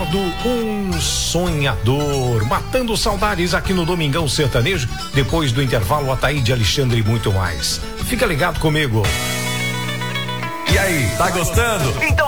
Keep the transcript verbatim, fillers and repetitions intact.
Ricardo, um sonhador, matando saudades aqui no Domingão Sertanejo. Depois do intervalo, Ataíde, Alexandre e muito mais. Fica ligado comigo. E aí, tá gostando? Então